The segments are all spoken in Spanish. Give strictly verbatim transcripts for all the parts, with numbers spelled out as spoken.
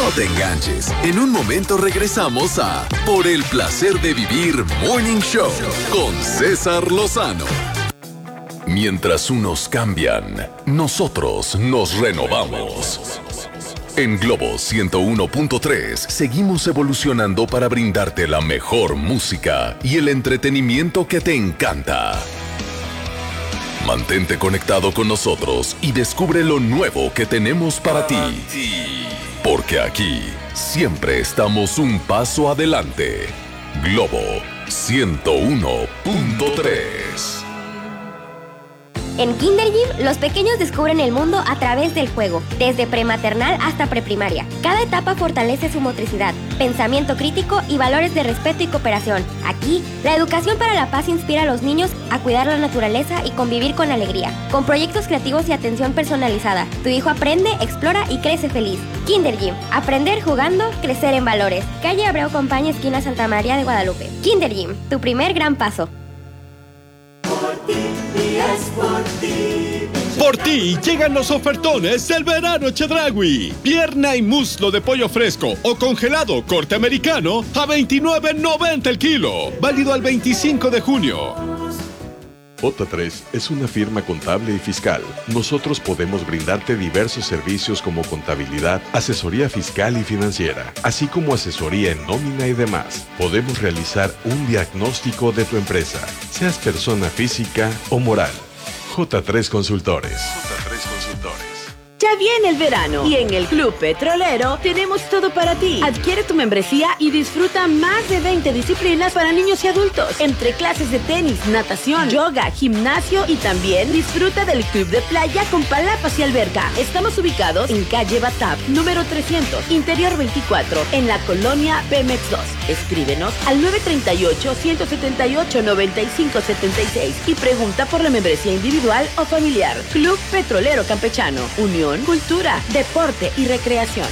te enganches. En un momento regresamos a Por el placer de vivir Morning Show con César Lozano. Mientras unos cambian, nosotros nos renovamos. En Globo ciento uno punto tres seguimos evolucionando para brindarte la mejor música y el entretenimiento que te encanta. Mantente conectado con nosotros y descubre lo nuevo que tenemos para ti. Porque aquí siempre estamos un paso adelante. Globo ciento uno punto tres. En Kinder Gym, los pequeños descubren el mundo a través del juego, desde prematernal hasta preprimaria. Cada etapa fortalece su motricidad, pensamiento crítico y valores de respeto y cooperación. Aquí, la educación para la paz inspira a los niños a cuidar la naturaleza y convivir con alegría. Con proyectos creativos y atención personalizada, tu hijo aprende, explora y crece feliz. Kinder Gym, aprender jugando, crecer en valores. Calle Abreu Compañía, esquina Santa María de Guadalupe. Kinder Gym, tu primer gran paso. Por ti. Por ti llegan los ofertones del verano Chedraui. Pierna y muslo de pollo fresco o congelado corte americano a veintinueve noventa el kilo. Válido al veinticinco de junio. J tres es una firma contable y fiscal. Nosotros podemos brindarte diversos servicios como contabilidad, asesoría fiscal y financiera, así como asesoría en nómina y demás. Podemos realizar un diagnóstico de tu empresa, seas persona física o moral. J tres Consultores. J tres Consultores. Ya viene el verano y en el Club Petrolero tenemos todo para ti. Adquiere tu membresía y disfruta más de veinte disciplinas para niños y adultos, entre clases de tenis, natación, yoga, gimnasio y también disfruta del club de playa con palapas y alberca. Estamos ubicados en calle Batap, número trescientos, interior veinticuatro, en la colonia Pemex dos. Escríbenos al nueve tres ocho, uno siete ocho, nueve cinco siete seis y pregunta por la membresía individual o familiar. Club Petrolero Campechano, Unión, Cultura, Deporte y Recreación.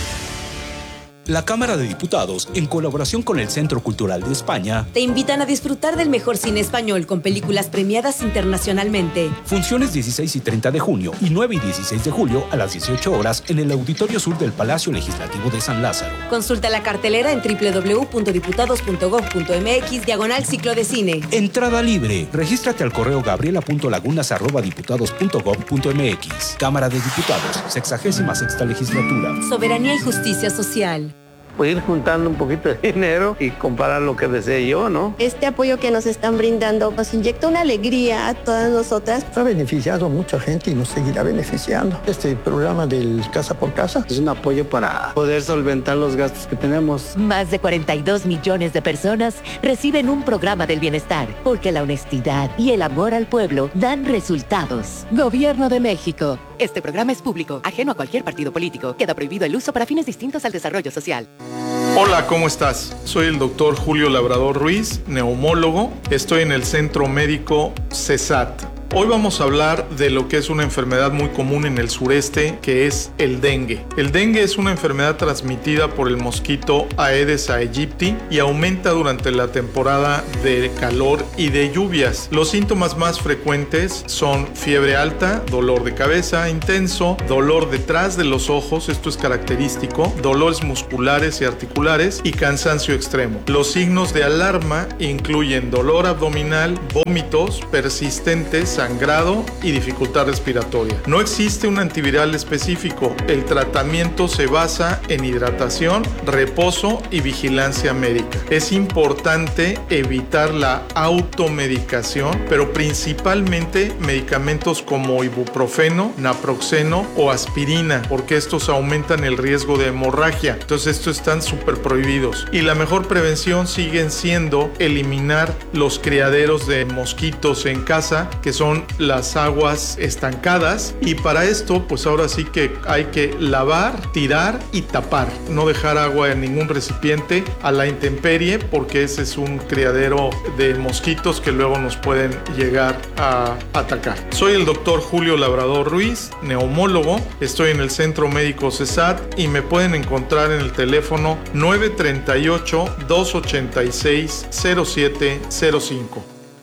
La Cámara de Diputados, en colaboración con el Centro Cultural de España, te invitan a disfrutar del mejor cine español con películas premiadas internacionalmente. Funciones dieciséis y treinta de junio y nueve y dieciséis de julio a las dieciocho horas en el Auditorio Sur del Palacio Legislativo de San Lázaro. Consulta la cartelera en doble u doble u doble u punto diputados punto gob punto mx diagonal ciclo de cine. Entrada libre. Regístrate al correo gabriela punto lagunas arroba diputados punto gob punto mx. Cámara de Diputados, sexagésima sexta legislatura. Soberanía y justicia social. Pues ir juntando un poquito de dinero y comprar lo que desee yo, ¿no? Este apoyo que nos están brindando nos inyecta una alegría a todas nosotras. Ha beneficiado a mucha gente y nos seguirá beneficiando. Este programa del Casa por Casa es un apoyo para poder solventar los gastos que tenemos. Más de cuarenta y dos millones de personas reciben un programa del bienestar, porque la honestidad y el amor al pueblo dan resultados. Gobierno de México. Este programa es público, ajeno a cualquier partido político. Queda prohibido el uso para fines distintos al desarrollo social. Hola, ¿cómo estás? Soy el doctor Julio Labrador Ruiz, neumólogo. Estoy en el Centro Médico CESAT. Hoy vamos a hablar de lo que es una enfermedad muy común en el sureste, que es el dengue. El dengue es una enfermedad transmitida por el mosquito Aedes aegypti y aumenta durante la temporada de calor y de lluvias. Los síntomas más frecuentes son fiebre alta, dolor de cabeza intenso, dolor detrás de los ojos, esto es característico, dolores musculares y articulares y cansancio extremo. Los signos de alarma incluyen dolor abdominal, vómitos persistentes, sangrado y dificultad respiratoria. No existe un antiviral específico. El tratamiento se basa en hidratación, reposo y vigilancia médica. Es importante evitar la automedicación, pero principalmente medicamentos como ibuprofeno, naproxeno o aspirina, porque estos aumentan el riesgo de hemorragia. Entonces estos están súper prohibidos. Y la mejor prevención siguen siendo eliminar los criaderos de mosquitos en casa, que son las aguas estancadas, y para esto pues ahora sí que hay que lavar, tirar y tapar, no dejar agua en ningún recipiente a la intemperie, porque ese es un criadero de mosquitos que luego nos pueden llegar a atacar. Soy el doctor Julio Labrador Ruiz, neumólogo. Estoy en el Centro Médico CESAT y me pueden encontrar en el teléfono nueve tres ocho, dos ocho seis, cero siete cero cinco.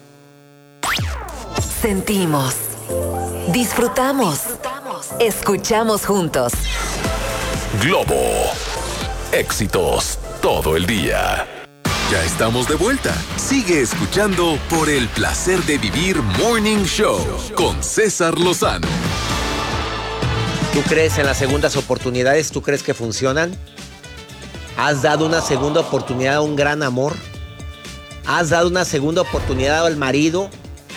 Sentimos, disfrutamos, escuchamos juntos. Globo éxitos todo el día. Ya estamos de vuelta. Sigue escuchando Por el Placer de Vivir Morning Show con César Lozano. ¿Tú crees en las segundas oportunidades? ¿Tú crees que funcionan? ¿Has dado una segunda oportunidad a un gran amor? ¿Has dado una segunda oportunidad al marido?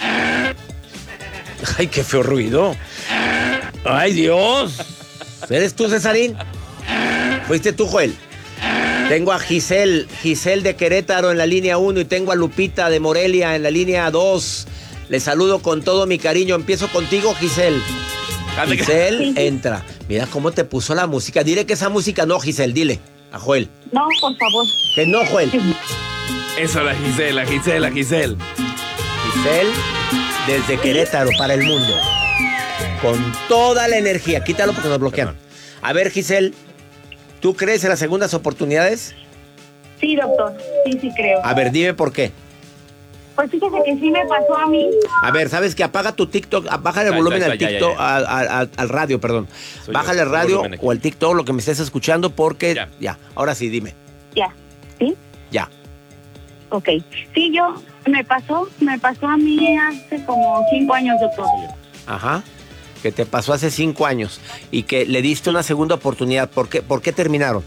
¡Ay, qué feo ruido! ¡Ay, Dios! ¿Eres tú, Cesarín? ¿Fuiste tú, Joel? Tengo a Giselle, Giselle de Querétaro en la línea uno y tengo a Lupita de Morelia en la línea dos. Les saludo con todo mi cariño. Empiezo contigo, Giselle. Giselle, entra. Mira cómo te puso la música. Dile que esa música no, Giselle, dile a Joel. No, por favor. Que no, Joel. Eso, la Giselle, la Giselle, la Giselle. Giselle, desde Querétaro para el mundo. Con toda la energía. Quítalo porque nos bloquean. A ver, Giselle, ¿tú crees en las segundas oportunidades? Sí, doctor. Sí, sí creo. A ver, dime por qué. Pues fíjese que sí me pasó a mí. A ver, ¿sabes qué? Apaga tu TikTok, bájale el volumen al TikTok, al, al, al radio, perdón. Soy bájale el radio o el TikTok, lo que me estés escuchando, porque ya. ya. Ahora sí, dime. Ya. ¿Sí? Ya. Ok. Sí, yo, me pasó, me pasó a mí hace como cinco años, doctor. Ajá. Que te pasó hace cinco años y que le diste una segunda oportunidad. ¿Por qué, ¿Por qué terminaron?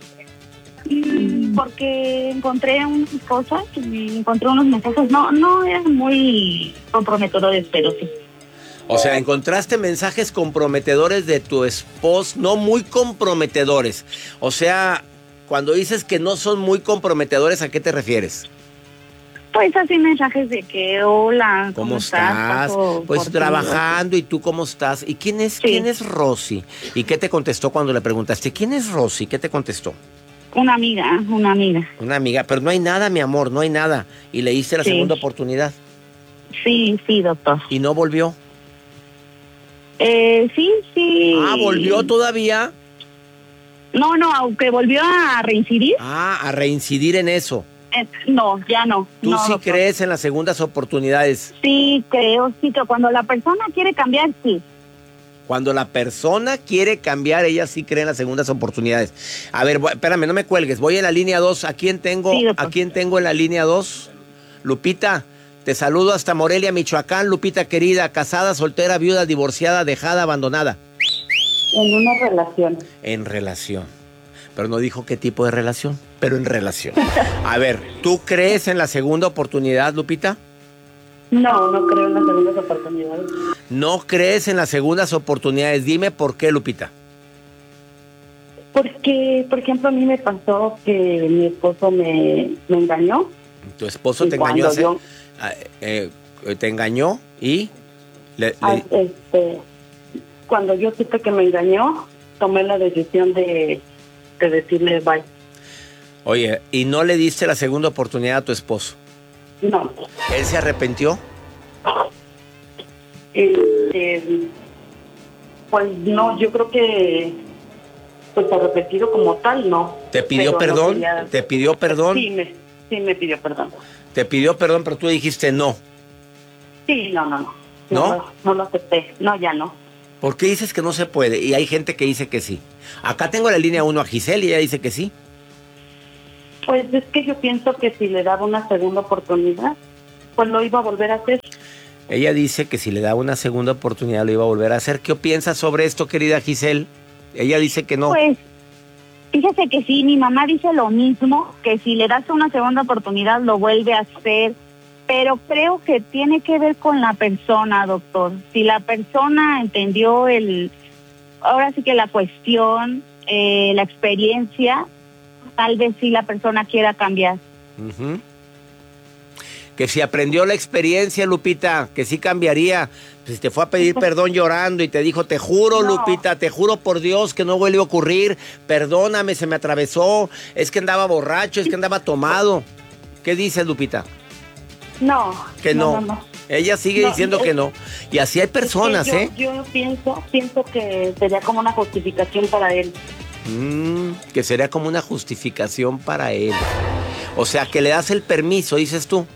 Porque encontré unas cosas, encontré unos mensajes, no, no eran muy comprometedores, pero sí. O sea, encontraste mensajes comprometedores de tu esposo, no muy comprometedores. O sea, cuando dices que no son muy comprometedores, ¿a qué te refieres? Pues así mensajes de que, hola, ¿cómo, ¿Cómo estás? estás? Pues trabajando, ¿y tú cómo estás? ¿Y quién es, sí. quién es Rosy? ¿Y qué te contestó cuando le preguntaste? ¿Quién es Rosy? ¿Qué te contestó? Una amiga, una amiga. Una amiga, pero no hay nada, mi amor, no hay nada. ¿Y le diste la sí. segunda oportunidad? Sí, sí, doctor. ¿Y no volvió? Eh, sí, sí. Ah, ¿volvió todavía? No, no, aunque volvió a reincidir. Ah, a reincidir en eso. Eh, no, ya no. ¿Tú no, sí doctor. crees en las segundas oportunidades? Sí, creo, sí, que cuando la persona quiere cambiar, sí. Cuando la persona quiere cambiar, ella sí cree en las segundas oportunidades. A ver, voy, espérame, no me cuelgues. Voy en la línea dos. ¿A quién tengo? Sí, ¿A quién tengo en la línea dos? Lupita, te saludo hasta Morelia, Michoacán. Lupita querida, casada, soltera, viuda, divorciada, dejada, abandonada. En una relación. En relación. Pero no dijo qué tipo de relación, pero en relación. A ver, ¿tú crees en la segunda oportunidad, Lupita? No, no creo en las segundas oportunidades. ¿No crees en las segundas oportunidades? Dime por qué, Lupita. Porque, por ejemplo, a mí me pasó que mi esposo me, me engañó. ¿Tu esposo te engañó? Hace, yo, eh, eh, ¿Te engañó y...? Le, le... Ah, este, cuando yo supe que me engañó, tomé la decisión de, de decirle bye. Oye, ¿y no le diste la segunda oportunidad a tu esposo? No. ¿Él se arrepintió? Este, pues no, yo creo que pues arrepentido como tal, no. ¿Te pidió pero perdón? No quería... ¿Te pidió perdón? Sí me, sí me pidió perdón. ¿Te pidió perdón, pero tú dijiste no? Sí, no, no, no. ¿No? No, no lo acepté. No, ya no. ¿Por qué dices que no se puede? Y hay gente que dice que sí. Acá tengo la línea uno a Giselle y ella dice que sí. Pues es que yo pienso que si le daba una segunda oportunidad, pues lo iba a volver a hacer. Ella dice que si le daba una segunda oportunidad lo iba a volver a hacer. ¿Qué piensas sobre esto, querida Giselle? Ella dice que no. Pues, fíjese que sí, mi mamá dice lo mismo, que si le das una segunda oportunidad lo vuelve a hacer, pero creo que tiene que ver con la persona, doctor. Si la persona entendió el, ahora sí que la cuestión, eh, la experiencia, tal vez sí la persona quiera cambiar. Uh-huh. Que si aprendió la experiencia, Lupita, que sí cambiaría. Pues te fue a pedir perdón llorando y te dijo, te juro, no. Lupita, te juro por Dios que no vuelve a ocurrir. Perdóname, se me atravesó. Es que andaba borracho, es que andaba tomado. ¿Qué dices, Lupita? No. Que no. no, no, no. Ella sigue no, diciendo es, que no. Y así hay personas, es que yo, ¿eh? Yo pienso, pienso que sería como una justificación para él. Mm, que sería como una justificación para él. O sea, que le das el permiso, dices tú.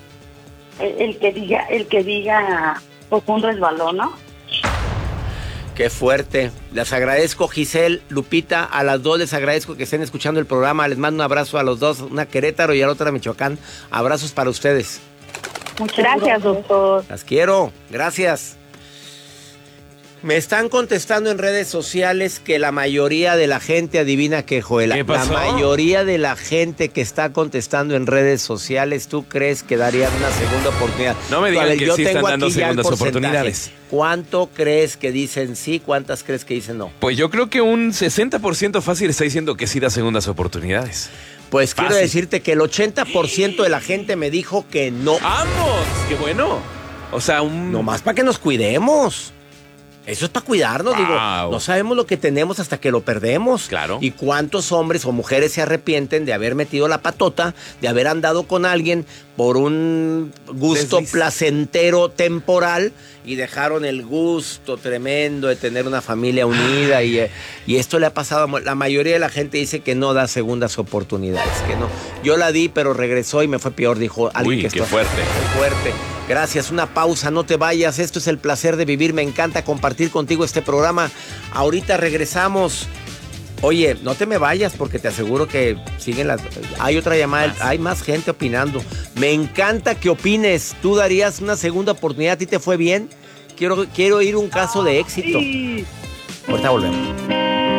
El, el que diga, el que diga, pues un resbalón, ¿no? Qué fuerte. Les agradezco, Giselle, Lupita, a las dos les agradezco que estén escuchando el programa. Les mando un abrazo a los dos, una Querétaro y a la otra Michoacán. Abrazos para ustedes. Muchas gracias, doctor. Las quiero. Gracias. Me están contestando en redes sociales que la mayoría de la gente, adivina qué, Joel. ¿Qué pasó? La mayoría de la gente que está contestando en redes sociales, ¿tú crees que darían una segunda oportunidad? No me digan A ver, que yo sí tengo están dando aquí ya el segundas porcentaje. oportunidades. ¿Cuánto crees que dicen sí? ¿Cuántas crees que dicen no? Pues yo creo que un sesenta por ciento fácil está diciendo que sí da segundas oportunidades. Pues Fácil. quiero decirte que el ochenta por ciento de la gente me dijo que no. ¡Vamos! ¡Qué bueno! O sea, un... Nomás para que nos cuidemos. Eso es para cuidarnos, Wow. digo, no sabemos lo que tenemos hasta que lo perdemos. Claro. Y cuántos hombres o mujeres se arrepienten de haber metido la patota, de haber andado con alguien por un gusto Desliz. placentero temporal y dejaron el gusto tremendo de tener una familia unida y, eh, y esto le ha pasado a mu- la mayoría de la gente dice que no da segundas oportunidades, que no. Yo la di, pero regresó y me fue peor, dijo alguien Uy, que qué está- fuerte. Qué fuerte. Gracias, una pausa, no te vayas. Esto es El Placer de Vivir. Me encanta compartir contigo este programa. Ahorita regresamos. Oye, no te me vayas porque te aseguro que siguen las... Hay otra llamada, Más. hay más gente opinando. Me encanta que opines. ¿Tú darías una segunda oportunidad? ¿A ti te fue bien? Quiero, quiero oír un caso de éxito. Ahorita volvemos.